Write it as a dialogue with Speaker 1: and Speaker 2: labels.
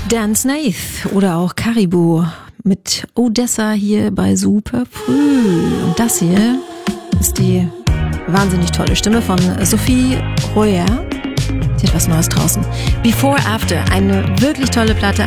Speaker 1: Dan Snaith oder auch Caribou mit Odessa hier bei Super Früh. Und das hier ist die wahnsinnig tolle Stimme von Sophie Royer. Sie hat was Neues draußen. Before After, eine wirklich tolle Platte.